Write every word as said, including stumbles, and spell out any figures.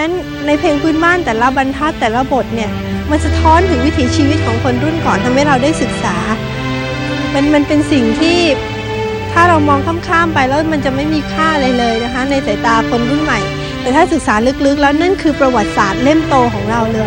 นั้นในเพลงพื้นบ้านแต่ละบรรทัดแต่ละบทเนี่ยมันสะท้อนถึงวิถีชีวิตของคนรุ่นก่อนทำให้เราได้ศึกษามันมันเป็นสิ่งที่ถ้าเรามองข้ามๆไปแล้วมันจะไม่มีค่าอะไรเลยนะคะในสายตาคนรุ่นใหม่แต่ถ้าศึกษาลึกๆแล้วนั่นคือประวัติศาสตร์เล่มโตของเราเลย